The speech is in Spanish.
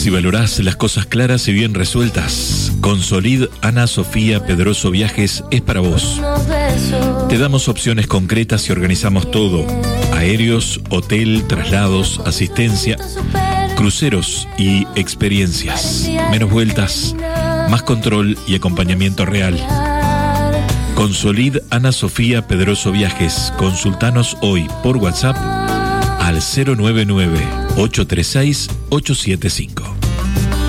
Si valorás las cosas claras y bien resueltas, Consolid Ana Sofía Pedroso Viajes es para vos. Te damos opciones concretas y organizamos todo: aéreos, hotel, traslados, asistencia, cruceros y experiencias. Menos vueltas, más control y acompañamiento real. Consolid Ana Sofía Pedroso Viajes. Consultanos hoy por WhatsApp al 099-836-875.